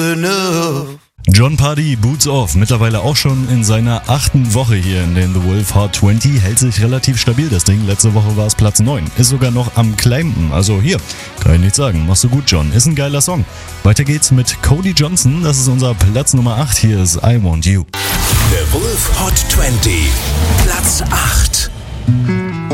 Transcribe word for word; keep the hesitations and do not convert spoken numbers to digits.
Jon Pardi, Boots Off, mittlerweile auch schon in seiner achten Woche hier in den The Wolf Hot zwanzig, hält sich relativ stabil das Ding. Letzte Woche war es Platz neun, ist sogar noch am Climben, also hier, kann ich nichts sagen, machst du gut, John, ist ein geiler Song. Weiter geht's mit Cody Johnson, das ist unser Platz Nummer acht, hier ist I Want You. The Wolf Hot zwanzig, Platz acht.